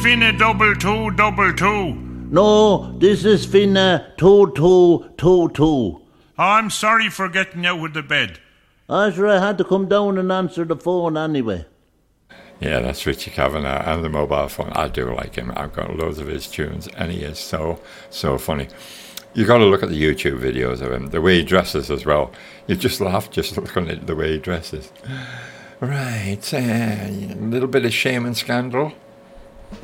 Finna 2222. No, this is Finna 2222. I'm sorry for getting you out of the bed. I sure I had to come down and answer the phone anyway. Yeah, that's Richie Kavanagh and the mobile phone. I do like him. I've got loads of his tunes, and he is so funny. You got to look at the YouTube videos of him, the way he dresses as well. You just laugh just looking at the way he dresses. Right, a little bit of shame and scandal.